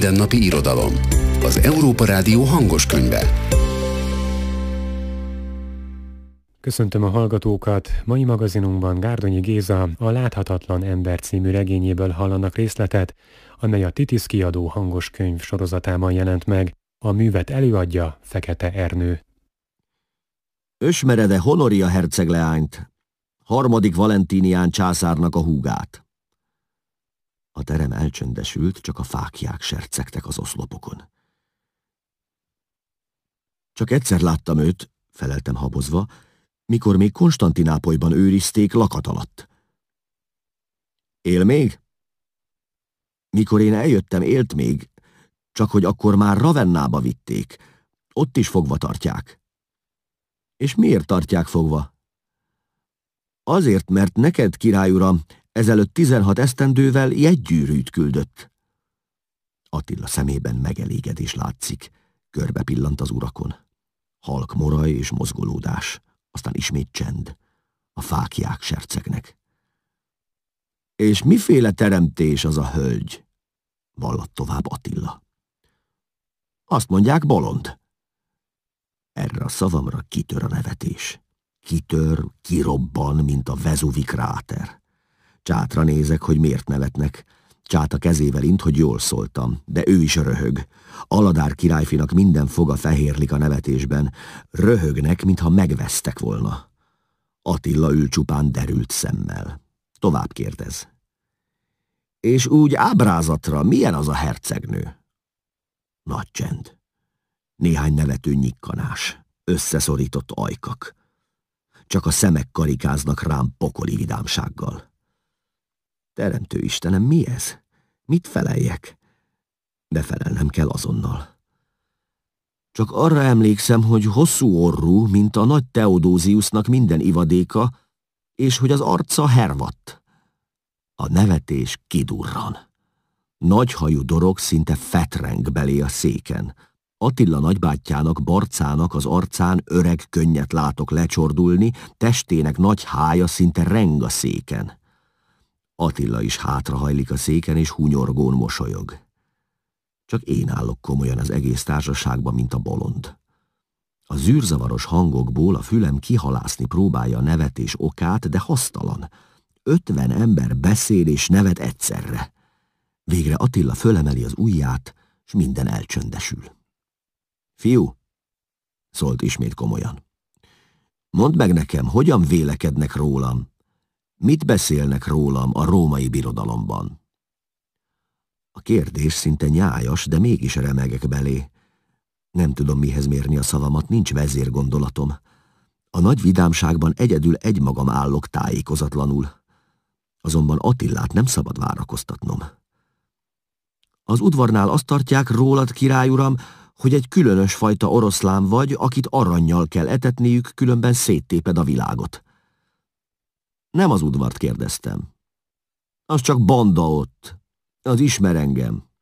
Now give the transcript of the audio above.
mindennapi irodalom. Az Európa Rádió hangos könyve. Köszöntöm a hallgatókat! Mai magazinunkban Gárdonyi Géza a Láthatatlan ember című regényéből hallanak részletet, amely a Titiz kiadó hangos könyv sorozatában jelent meg. A művet előadja Fekete Ernő. Ösmered-e Honoria hercegleányt, harmadik Valentinián császárnak a húgát. A terem elcsöndesült, csak a fáklyák sercegtek az oszlopokon. Csak egyszer láttam őt, feleltem habozva, mikor még Konstantinápolyban őrizték lakat alatt. Él még? Mikor én eljöttem, élt még, csak hogy akkor már Ravennába vitték. Ott is fogva tartják. És miért tartják fogva? Azért, mert neked, király uram, ezelőtt 16 esztendővel jegygyűrűt küldött. Attila szemében megelégedés látszik, körbe pillant az urakon. Halk moraj és mozgolódás, aztán ismét csend. A fáklyák sercegnek. És miféle teremtés az a hölgy? Vallatt tovább Attila. Azt mondják, bolond. Erre a szavamra kitör a nevetés. Kitör, kirobban, mint a Vezuvi kráter. Csátra nézek, hogy miért nevetnek. Csáta kezével int, hogy jól szóltam, de ő is röhög. Aladár királyfinak minden foga fehérlik a nevetésben. Röhögnek, mintha megvesztek volna. Attila ül csupán derült szemmel. Tovább kérdez. És úgy ábrázatra milyen az a hercegnő? Nagy csend. Néhány nevető nyikkanás. Összeszorított ajkak. Csak a szemek karikáznak rám pokoli vidámsággal. Teremtő Istenem, mi ez? Mit feleljek? De felelnem kell azonnal. Csak arra emlékszem, hogy hosszú orrú, mint a nagy Theodósiusnak minden ivadéka, és hogy az arca hervadt. A nevetés kidurran. Nagyhajú dorog szinte fetreng belé a széken. Attila nagybátyjának, Barcának az arcán öreg könnyet látok lecsordulni, testének nagy hája szinte reng a széken. Attila is hátrahajlik a széken, és hunyorgón mosolyog. Csak én állok komolyan az egész társaságban, mint a bolond. A zűrzavaros hangokból a fülem kihalászni próbálja a nevetés okát, de hasztalan. 50 ember beszél és nevet egyszerre. Végre Attila fölemeli az ujját, s minden elcsöndesül. Fiú, szólt ismét komolyan. Mondd meg nekem, hogyan vélekednek rólam? Mit beszélnek rólam a római birodalomban? A kérdés szinte nyájas, de mégis remegek belé. Nem tudom, mihez mérni a szavamat, nincs vezérgondolatom. A nagy vidámságban egyedül egymagam állok tájékozatlanul. Azonban Attillát nem szabad várakoztatnom. Az udvarnál azt tartják rólad, király uram, hogy egy különös fajta oroszlán vagy, akit arannyal kell etetniük, különben széttéped a világot. Nem az udvart kérdeztem. Az csak banda ott. Az ismer engem.